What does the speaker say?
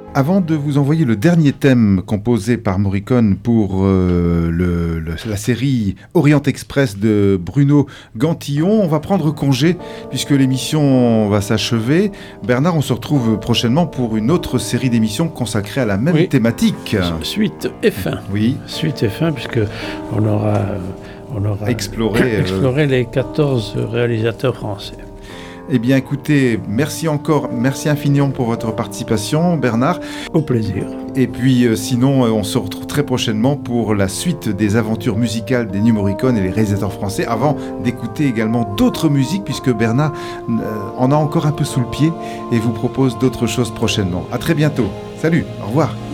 Avant de vous envoyer le dernier thème composé par Morricone pour la série Orient Express de Bruno Gantillon, on va prendre congé puisque l'émission va s'achever. Bernard, on se retrouve prochainement pour une autre série d'émissions consacrée à la même thématique. Suite et fin. Oui. Suite et fin, puisque on aura exploré les 14 réalisateurs français. Eh bien, écoutez, merci infiniment pour votre participation, Bernard. Au plaisir. Et puis, sinon, on se retrouve très prochainement pour la suite des aventures musicales d'Ennio Morricone et les réalisateurs français, avant d'écouter également d'autres musiques, puisque Bernard en a encore un peu sous le pied et vous propose d'autres choses prochainement. À très bientôt. Salut, au revoir.